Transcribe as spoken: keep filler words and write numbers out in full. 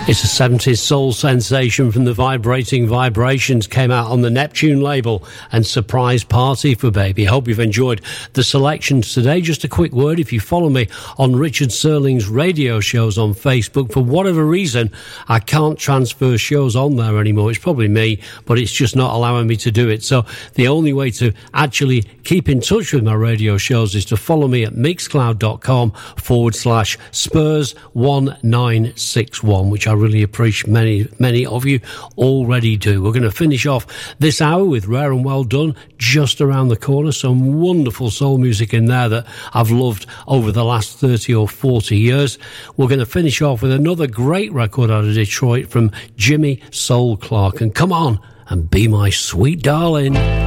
It's a seventies soul sensation from the Vibrating Vibrations, came out on the Neptune label, and Surprise Party for Baby. I hope you've enjoyed the selections today. Just a quick word, if you follow me on Richard Serling's radio shows on Facebook, for whatever reason, I can't transfer shows on there anymore. It's probably me, but it's just not allowing me to do it. So the only way to actually keep in touch with my radio shows is to follow me at mixcloud.com forward slash Spurs one nine six one, which I really appreciate many, many of you already do. We're going to finish off this hour with Rare and Well Done, just around the corner. Some wonderful soul music in there that I've loved over the last thirty or forty years. We're going to finish off with another great record out of Detroit from Jimmy Soul Clark. And come on and be my sweet darling.